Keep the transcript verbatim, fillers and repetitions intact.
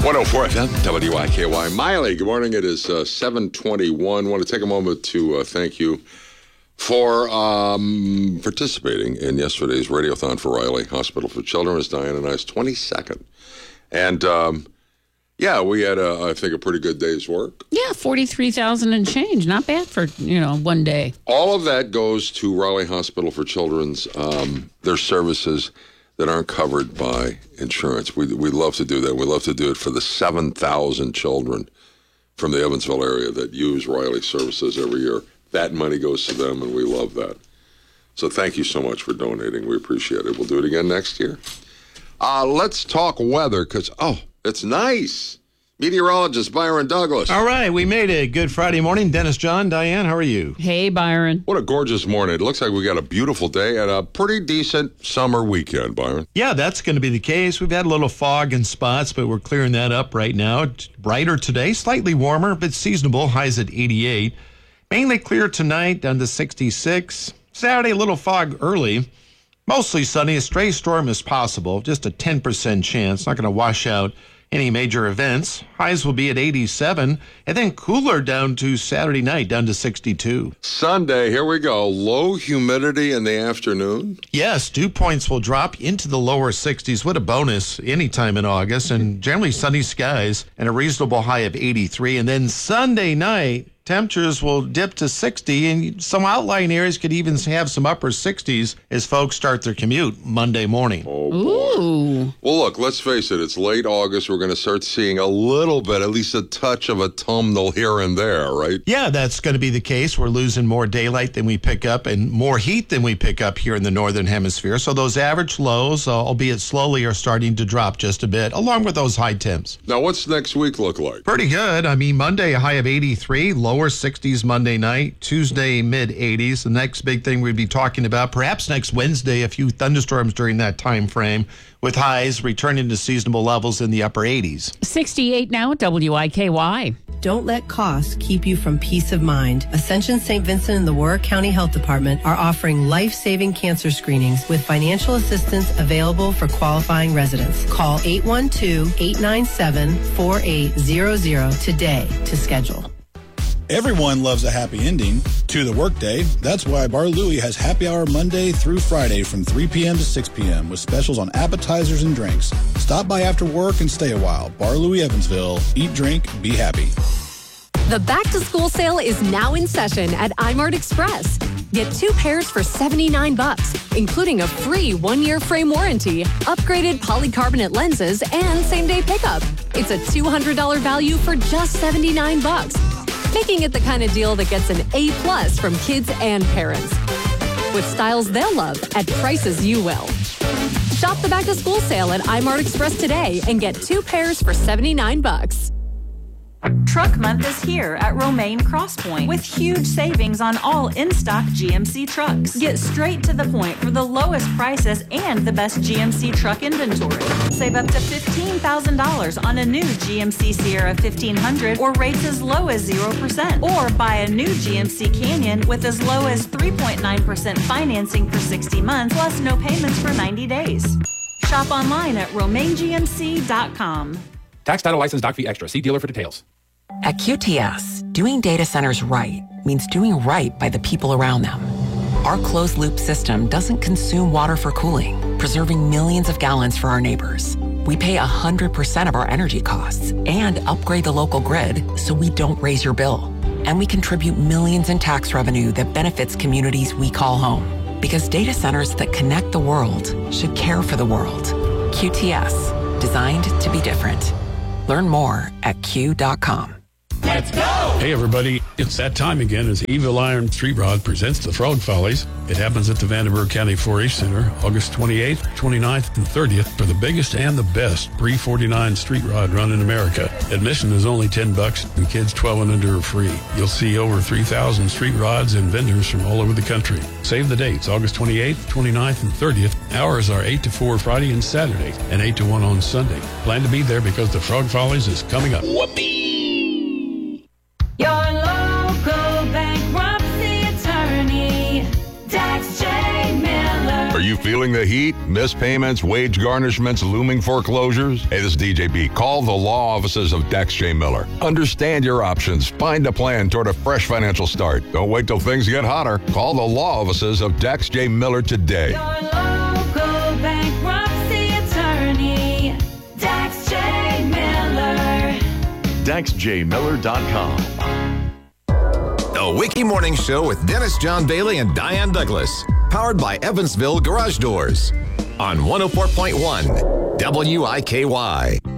one oh four F M, W I K Y. Miley, good morning. It is uh, seven twenty-one. I want to take a moment to uh, thank you for um, participating in yesterday's Radiothon for Riley Hospital for Children. It was Diane and I's twenty-second. And, um, yeah, we had, a, I think, a pretty good day's work. Yeah, forty-three thousand and change. Not bad for, you know, one day. All of that goes to Raleigh Hospital for Children's, um, their services that aren't covered by insurance. We we love to do that. We love to do it for the seven thousand children from the Evansville area that use Riley services every year. That money goes to them, and we love that. So thank you so much for donating. We appreciate it. We'll do it again next year. Uh, let's talk weather, because, oh, it's nice. Meteorologist Byron Douglas. All right, we made it. Good Friday morning. Dennis, John, Diane, how are you? Hey, Byron. What a gorgeous morning. It looks like we got a beautiful day and a pretty decent summer weekend, Byron. Yeah, that's going to be the case. We've had a little fog in spots, but we're clearing that up right now. It's brighter today, slightly warmer, but seasonable. Highs at eighty-eight. Mainly clear tonight, down to sixty-six. Saturday, a little fog early. Mostly sunny. A stray storm is possible. Just a ten percent chance. Not going to wash out any major events. Highs will be at eighty-seven, and then cooler down to Saturday night, down to sixty-two. Sunday, here we go. Low humidity in the afternoon. Yes, dew points will drop into the lower sixties. What a bonus anytime in August, and generally sunny skies and a reasonable high of eighty-three. And then Sunday night, temperatures will dip to sixty, and some outlying areas could even have some upper sixties as folks start their commute Monday morning. Oh, boy. Ooh. Well, look, let's face it. It's late August. We're going to start seeing a little bit, at least a touch of autumnal here and there, right? Yeah, that's going to be the case. We're losing more daylight than we pick up and more heat than we pick up here in the northern hemisphere. So those average lows, uh, albeit slowly, are starting to drop just a bit, along with those high temps. Now, what's next week look like? Pretty good. I mean, Monday, a high of eighty-three, low lower sixties Monday night, Tuesday mid eighties. The next big thing we'd be talking about, perhaps next Wednesday, a few thunderstorms during that time frame, with highs returning to seasonable levels in the upper eighties. sixty-eight now at W I K Y. Don't let costs keep you from peace of mind. Ascension Saint Vincent and the Warwick County Health Department are offering life-saving cancer screenings with financial assistance available for qualifying residents. Call eight one two, eight nine seven, four eight zero zero today to schedule. Everyone loves a happy ending to the workday. That's why Bar Louie has happy hour Monday through Friday from three p.m. to six p.m. with specials on appetizers and drinks. Stop by after work and stay a while. Bar Louie Evansville. Eat, drink, be happy. The back-to-school sale is now in session at iMart Express. Get two pairs for seventy-nine bucks, including a free one-year frame warranty, upgraded polycarbonate lenses, and same-day pickup. It's a two hundred dollars value for just seventy-nine bucks. Making it the kind of deal that gets an A plus from kids and parents. With styles they'll love at prices you will. Shop the back-to-school sale at iMart Express today and get two pairs for seventy-nine bucks. Truck Month is here at Romaine Crosspoint with huge savings on all in-stock G M C trucks. Get straight to the point for the lowest prices and the best G M C truck inventory. Save up to fifteen thousand dollars on a new G M C Sierra fifteen hundred or rates as low as zero percent. Or buy a new G M C Canyon with as low as three point nine percent financing for sixty months plus no payments for ninety days. Shop online at romaine g m c dot com. Tax, title, license, doc fee extra. See dealer for details. At Q T S, doing data centers right means doing right by the people around them. Our closed-loop system doesn't consume water for cooling, preserving millions of gallons for our neighbors. We pay one hundred percent of our energy costs and upgrade the local grid so we don't raise your bill. And we contribute millions in tax revenue that benefits communities we call home. Because data centers that connect the world should care for the world. Q T S, designed to be different. Learn more at Q dot com. Let's go! Hey, everybody. It's that time again as Evil Iron Street Rod presents the Frog Follies. It happens at the Vandenberg County four H Center, August twenty-eighth, twenty-ninth, and thirtieth for the biggest and the best pre forty-nine street rod run in America. Admission is only ten bucks, and kids twelve and under are free. You'll see over three thousand street rods and vendors from all over the country. Save the dates, August twenty-eighth, twenty-ninth, and thirtieth. Hours are eight to four Friday and Saturday, and eight to one on Sunday. Plan to be there because the Frog Follies is coming up. Whoopee! Your local bankruptcy attorney, Dax J. Miller. Are you feeling the heat? Missed payments, wage garnishments, looming foreclosures? Hey, this is D J B. Call the law offices of Dex J. Miller. Understand your options. Find a plan toward a fresh financial start. Don't wait till things get hotter. Call the law offices of Dex J. Miller today. Your local bankruptcy attorney, Dex J. Miller. Dex J Miller dot com. The Wiki Morning Show with Dennis John Bailey and Diane Douglas. Powered by Evansville Garage Doors. On one oh four point one W I K Y.